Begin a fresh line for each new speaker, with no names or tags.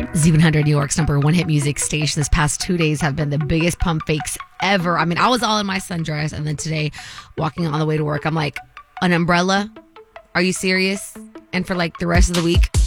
Z100, New York's number one hit music station. This past 2 days have been the biggest pump fakes ever. I mean, I was all in my sundress, and then today, walking on the way to work, I'm like, an umbrella? Are you serious? And for like the rest of the week,